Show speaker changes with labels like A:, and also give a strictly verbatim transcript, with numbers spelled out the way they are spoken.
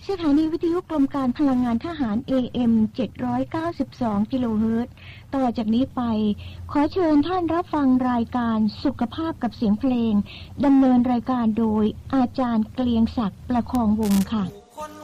A: สถานีวิทยุกรมการพลังงานทหาร เอ เอ็ม เจ็ดร้อยเก้าสิบสอง กิโลเฮิรตซ์ต่อจากนี้ไปขอเชิญท่านรับฟังรายการสุขภาพกับเสียงเพลงดำเนินรายการโดยอาจารย์เกลียงศักดิ์ประคองวงศ์ค่ะ